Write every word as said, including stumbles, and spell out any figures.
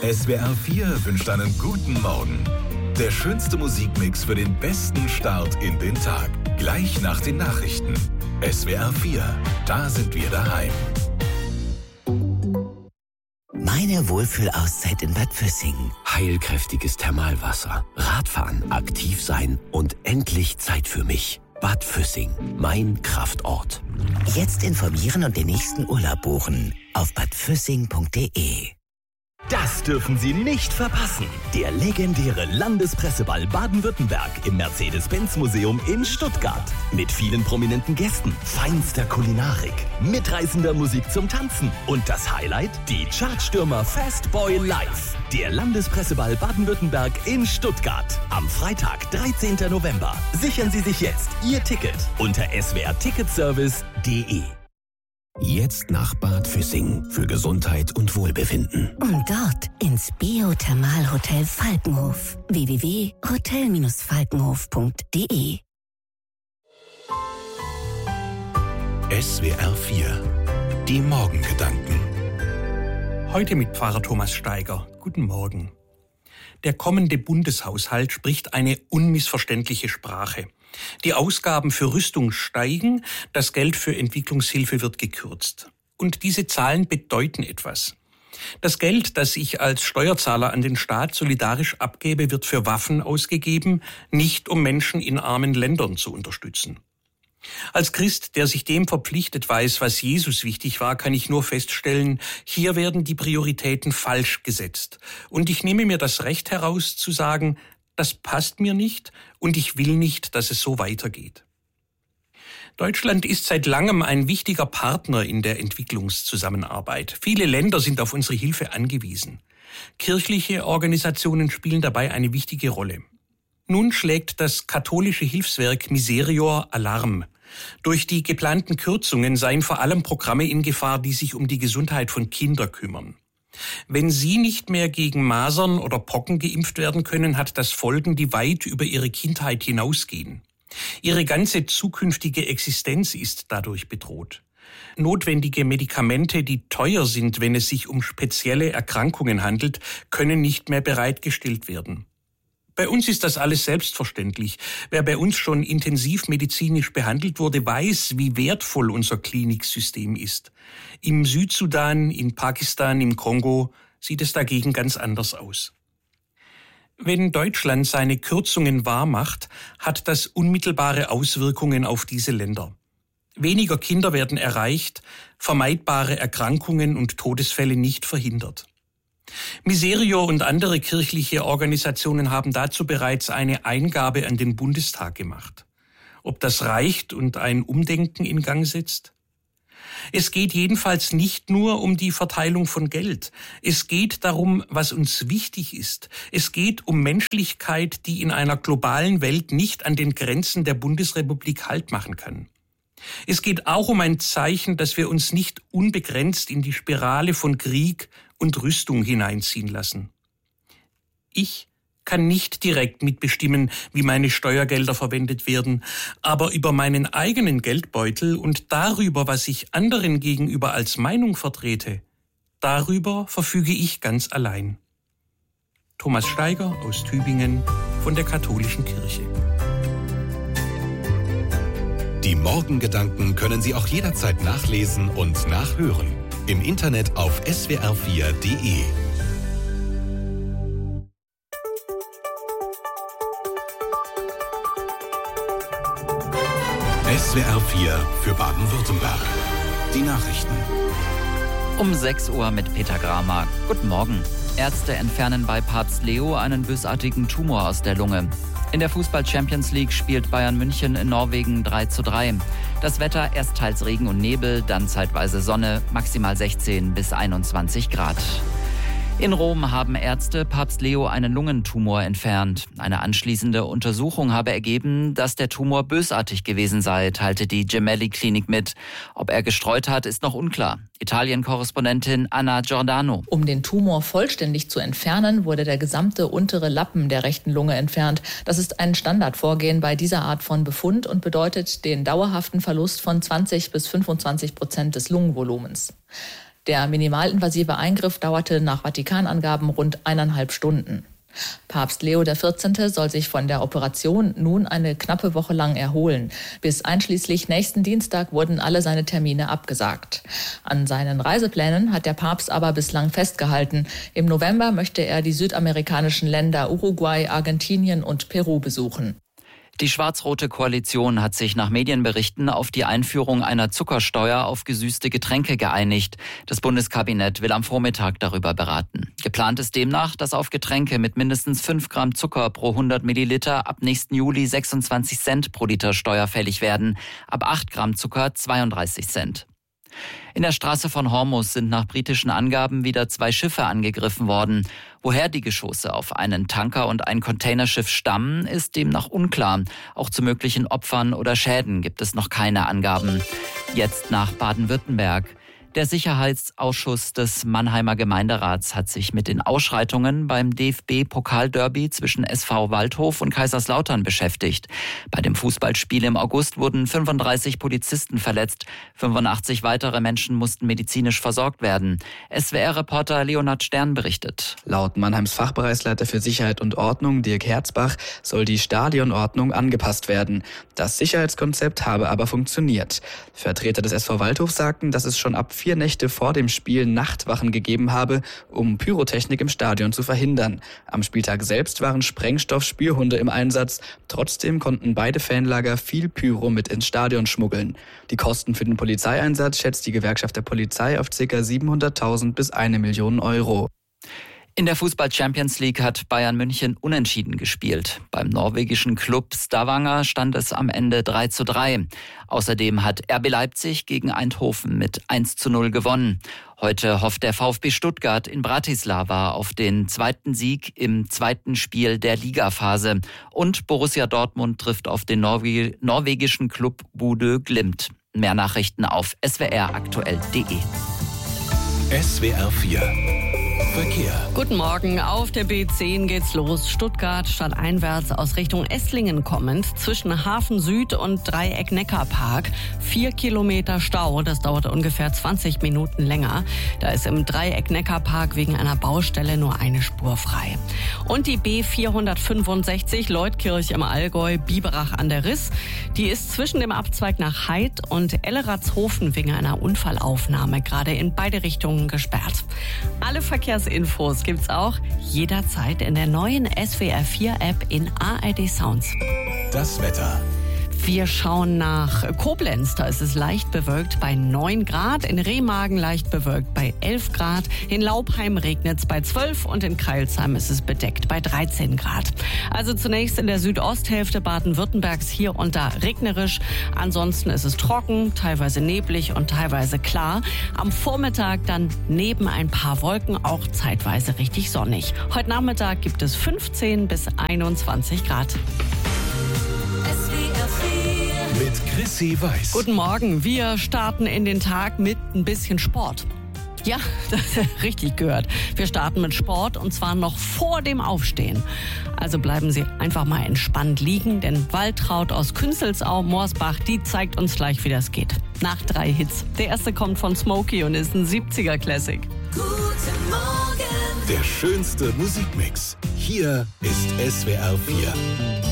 S W R vier wünscht einen guten Morgen. Der schönste Musikmix für den besten Start in den Tag. Gleich nach den Nachrichten. S W R vier, da sind wir daheim. Meine Wohlfühlauszeit in Bad Füssing. Heilkräftiges Thermalwasser, Radfahren, aktiv sein und endlich Zeit für mich. Bad Füssing, mein Kraftort. Jetzt informieren und den nächsten Urlaub buchen auf bad füssing punkt de. Das dürfen Sie nicht verpassen. Der legendäre Landespresseball Baden-Württemberg im Mercedes-Benz-Museum in Stuttgart. Mit vielen prominenten Gästen, feinster Kulinarik, mitreißender Musik zum Tanzen und das Highlight, die Chartstürmer Fastboy Live. Der Landespresseball Baden-Württemberg in Stuttgart. Am Freitag, dreizehnten November. Sichern Sie sich jetzt Ihr Ticket unter s w r ticketservice punkt de. Jetzt nach Bad Füssing für Gesundheit und Wohlbefinden. Und dort ins Biothermalhotel Falkenhof. w w w punkt hotel Bindestrich falkenhof punkt de. S W R vier, die Morgengedanken. Heute mit Pfarrer Thomas Steiger. Guten Morgen. Der kommende Bundeshaushalt spricht eine unmissverständliche Sprache. Die Ausgaben für Rüstung steigen, das Geld für Entwicklungshilfe wird gekürzt. Und diese Zahlen bedeuten etwas. Das Geld, das ich als Steuerzahler an den Staat solidarisch abgebe, wird für Waffen ausgegeben, nicht um Menschen in armen Ländern zu unterstützen. Als Christ, der sich dem verpflichtet weiß, was Jesus wichtig war, kann ich nur feststellen, hier werden die Prioritäten falsch gesetzt. Und ich nehme mir das Recht heraus zu sagen, das passt mir nicht und ich will nicht, dass es so weitergeht. Deutschland ist seit langem ein wichtiger Partner in der Entwicklungszusammenarbeit. Viele Länder sind auf unsere Hilfe angewiesen. Kirchliche Organisationen spielen dabei eine wichtige Rolle. Nun schlägt das katholische Hilfswerk Miserior Alarm. Durch die geplanten Kürzungen seien vor allem Programme in Gefahr, die sich um die Gesundheit von Kindern kümmern. Wenn sie nicht mehr gegen Masern oder Pocken geimpft werden können, hat das Folgen, die weit über ihre Kindheit hinausgehen. Ihre ganze zukünftige Existenz ist dadurch bedroht. Notwendige Medikamente, die teuer sind, wenn es sich um spezielle Erkrankungen handelt, können nicht mehr bereitgestellt werden. Bei uns ist das alles selbstverständlich. Wer bei uns schon intensiv medizinisch behandelt wurde, weiß, wie wertvoll unser Kliniksystem ist. Im Südsudan, in Pakistan, im Kongo sieht es dagegen ganz anders aus. Wenn Deutschland seine Kürzungen wahrmacht, hat das unmittelbare Auswirkungen auf diese Länder. Weniger Kinder werden erreicht, vermeidbare Erkrankungen und Todesfälle nicht verhindert. Miserior und andere kirchliche Organisationen haben dazu bereits eine Eingabe an den Bundestag gemacht. Ob das reicht und ein Umdenken in Gang setzt? Es geht jedenfalls nicht nur um die Verteilung von Geld. Es geht darum, was uns wichtig ist. Es geht um Menschlichkeit, die in einer globalen Welt nicht an den Grenzen der Bundesrepublik Halt machen kann. Es geht auch um ein Zeichen, dass wir uns nicht unbegrenzt in die Spirale von Krieg und Rüstung hineinziehen lassen. Ich kann nicht direkt mitbestimmen, wie meine Steuergelder verwendet werden, aber über meinen eigenen Geldbeutel und darüber, was ich anderen gegenüber als Meinung vertrete, darüber verfüge ich ganz allein. Thomas Steiger aus Tübingen von der Katholischen Kirche. Die Morgengedanken können Sie auch jederzeit nachlesen und nachhören. Im Internet auf s w r vier punkt de. S W R vier für Baden-Württemberg. Die Nachrichten. Um sechs Uhr mit Peter Gramer. Guten Morgen. Ärzte entfernen bei Papst Leo einen bösartigen Tumor aus der Lunge. In der Fußball-Champions League spielt Bayern München in Norwegen drei zu drei. Das Wetter erst teils Regen und Nebel, dann zeitweise Sonne, maximal sechzehn bis einundzwanzig Grad. In Rom haben Ärzte Papst Leo einen Lungentumor entfernt. Eine anschließende Untersuchung habe ergeben, dass der Tumor bösartig gewesen sei, teilte die Gemelli-Klinik mit. Ob er gestreut hat, ist noch unklar. Italien-Korrespondentin Anna Giordano. Um den Tumor vollständig zu entfernen, wurde der gesamte untere Lappen der rechten Lunge entfernt. Das ist ein Standardvorgehen bei dieser Art von Befund und bedeutet den dauerhaften Verlust von zwanzig bis fünfundzwanzig Prozent des Lungenvolumens. Der minimalinvasive Eingriff dauerte nach Vatikanangaben rund eineinhalb Stunden. Papst Leo der vierzehnte soll sich von der Operation nun eine knappe Woche lang erholen. Bis einschließlich nächsten Dienstag wurden alle seine Termine abgesagt. An seinen Reiseplänen hat der Papst aber bislang festgehalten. Im November möchte er die südamerikanischen Länder Uruguay, Argentinien und Peru besuchen. Die schwarz-rote Koalition hat sich nach Medienberichten auf die Einführung einer Zuckersteuer auf gesüßte Getränke geeinigt. Das Bundeskabinett will am Vormittag darüber beraten. Geplant ist demnach, dass auf Getränke mit mindestens fünf Gramm Zucker pro hundert Milliliter ab nächsten Juli sechsundzwanzig Cent pro Liter steuerfällig werden, ab acht Gramm Zucker zweiunddreißig Cent. In der Straße von Hormuz sind nach britischen Angaben wieder zwei Schiffe angegriffen worden. Woher die Geschosse auf einen Tanker und ein Containerschiff stammen, ist demnach unklar. Auch zu möglichen Opfern oder Schäden gibt es noch keine Angaben. Jetzt nach Baden-Württemberg. Der Sicherheitsausschuss des Mannheimer Gemeinderats hat sich mit den Ausschreitungen beim D F B-Pokalderby zwischen S V Waldhof und Kaiserslautern beschäftigt. Bei dem Fußballspiel im August wurden fünfunddreißig Polizisten verletzt. fünfundachtzig weitere Menschen mussten medizinisch versorgt werden. S W R-Reporter Leonhard Stern berichtet. Laut Mannheims Fachbereichsleiter für Sicherheit und Ordnung, Dirk Herzbach, soll die Stadionordnung angepasst werden. Das Sicherheitskonzept habe aber funktioniert. Vertreter des S V Waldhof sagten, dass es schon ab vier Nächte vor dem Spiel Nachtwachen gegeben habe, um Pyrotechnik im Stadion zu verhindern. Am Spieltag selbst waren Sprengstoff-Spürhunde im Einsatz. Trotzdem konnten beide Fanlager viel Pyro mit ins Stadion schmuggeln. Die Kosten für den Polizeieinsatz schätzt die Gewerkschaft der Polizei auf ca. siebenhunderttausend bis eine Million Euro. In der Fußball-Champions League hat Bayern München unentschieden gespielt. Beim norwegischen Club Stavanger stand es am Ende drei zu drei. Außerdem hat R B Leipzig gegen Eindhoven mit eins zu null gewonnen. Heute hofft der VfB Stuttgart in Bratislava auf den zweiten Sieg im zweiten Spiel der Ligaphase. Und Borussia Dortmund trifft auf den Norwe- norwegischen Club Bodø Glimt. Mehr Nachrichten auf s w r aktuell punkt d e. S W R vier Verkehr. Guten Morgen, auf der B zehn geht's los. Stuttgart stadteinwärts aus Richtung Esslingen kommend zwischen Hafen Süd und Dreieck Neckarpark. Vier Kilometer Stau, das dauert ungefähr zwanzig Minuten länger. Da ist im Dreieck Neckarpark wegen einer Baustelle nur eine Spur frei. Und die B vierhundertfünfundsechzig Leutkirch im Allgäu, Biberach an der Riss. Die ist zwischen dem Abzweig nach Heid und Elleratshofen wegen einer Unfallaufnahme gerade in beide Richtungen gesperrt. Alle Verkehrsinfos gibt's auch jederzeit in der neuen S W R vier App in A R D Sounds. Das Wetter. Wir schauen nach Koblenz, da ist es leicht bewölkt bei neun Grad, in Remagen leicht bewölkt bei elf Grad, in Laubheim regnet es bei zwölf und in Crailsheim ist es bedeckt bei dreizehn Grad. Also zunächst in der Südosthälfte Baden-Württembergs hier und da regnerisch, ansonsten ist es trocken, teilweise neblig und teilweise klar. Am Vormittag dann neben ein paar Wolken auch zeitweise richtig sonnig. Heute Nachmittag gibt es fünfzehn bis einundzwanzig Grad. Mit Chrissy Weiß. Guten Morgen, wir starten in den Tag mit ein bisschen Sport. Ja, das ist richtig gehört. Wir starten mit Sport und zwar noch vor dem Aufstehen. Also bleiben Sie einfach mal entspannt liegen, denn Waltraud aus Künzelsau, Morsbach, die zeigt uns gleich, wie das geht. Nach drei Hits. Der erste kommt von Smokey und ist ein siebziger Classic. Guten Morgen. Der schönste Musikmix. Hier ist S W R vier.